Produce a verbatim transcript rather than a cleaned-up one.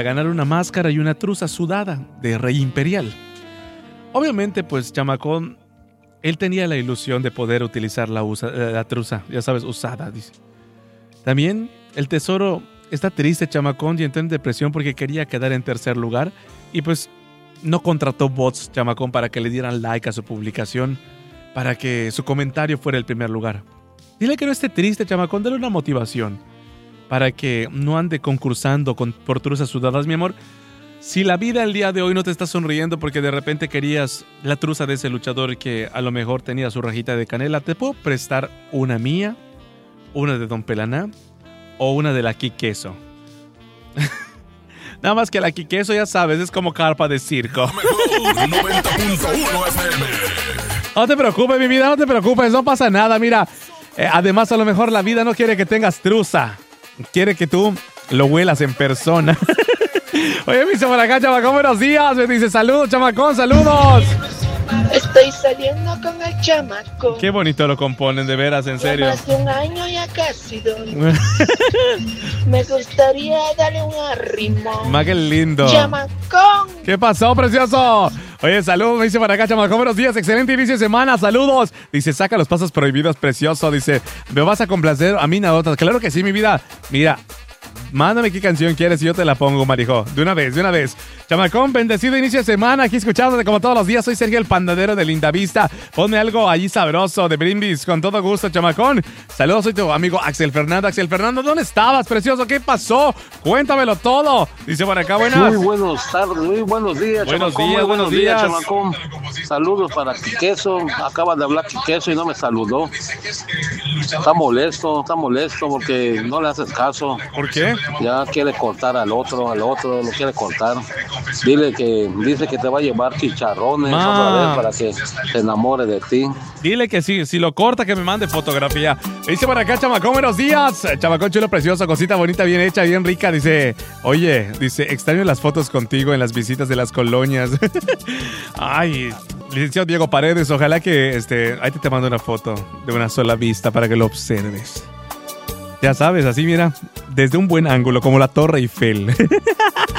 ganar una máscara y una truza sudada de rey imperial. Obviamente, pues, chamacón, él tenía la ilusión de poder utilizar la, usa, la truza, ya sabes, usada, dice. También, el tesoro está triste, chamacón, y entró en depresión porque quería quedar en tercer lugar y, pues, no contrató bots, chamacón, para que le dieran like a su publicación, para que su comentario fuera el primer lugar. Dile que no esté triste, chamacón, dale una motivación para que no ande concursando con, por truzas sudadas, mi amor. Si la vida el día de hoy no te está sonriendo porque de repente querías la truza de ese luchador que a lo mejor tenía su rajita de canela, te puedo prestar una mía, una de Don Pelaná o una de la Quiqueso. Nada más que la Quiqueso, ya sabes, es como carpa de circo. noventa punto uno F M. No te preocupes, mi vida, no te preocupes, no pasa nada, mira. Eh, además, a lo mejor la vida no quiere que tengas truza. Quiere que tú lo huelas en persona. Oye, me dice por acá, chamacón, buenos días. Me dice, saludos, chamacón, saludos. Estoy saliendo con el chamaco. Qué bonito lo componen, de veras, en serio. Ya más de un año ya casi doy. Me gustaría darle un arrimo. Más que lindo. Chamacón. ¿Qué pasó, precioso? Oye, saludos, me dice por acá, chamacón, buenos días, excelente inicio de semana, saludos. Dice, saca los pasos prohibidos, precioso. Dice, ¿me vas a complacer a mí, Nadotas? Claro que sí, mi vida. Mira, mándame qué canción quieres y yo te la pongo, marijo. De una vez, de una vez. Chamacón, bendecido inicio de semana. Aquí escuchándote como todos los días. Soy Sergio el Pandadero de Lindavista. Ponme algo allí sabroso de brindis. Con todo gusto, chamacón. Saludos, soy tu amigo Axel Fernando. Axel Fernando, ¿dónde estabas, precioso? ¿Qué pasó? Cuéntamelo todo. Dice por acá, buenas. Muy buenos tardes, muy buenos días, Buenos chamacón, días, muy buenos días. chamacón. Saludos para Quiqueso. Acaba de hablar Quiqueso y no me saludó. Está molesto, está molesto porque no le haces caso. ¿Por qué? Ya quiere cortar al otro, al otro, lo quiere cortar. Dile que, dice que te va a llevar chicharrones Ma. otra vez para que se enamore de ti. Dile que sí, si lo corta, que me mande fotografía. Dice por acá, chamacón, buenos días. Chamacón chulo, precioso, cosita bonita, bien hecha, bien rica. Dice, oye, dice, extraño las fotos contigo en las visitas de las colonias. Ay, licenciado Diego Paredes, ojalá que, este, ahí te, te mando una foto de una sola vista para que lo observes. Ya sabes, así mira, desde un buen ángulo, como la Torre Eiffel.